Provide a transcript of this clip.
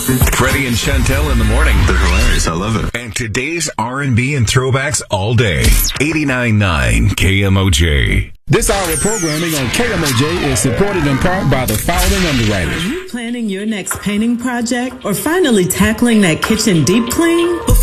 Freddie and Chantel in the morning. They're hilarious. I love it. And today's R&B and throwbacks all day. 89.9 KMOJ. This hour of programming on KMOJ is supported in part by the following underwriters. Are you planning your next painting project or finally tackling that kitchen deep clean?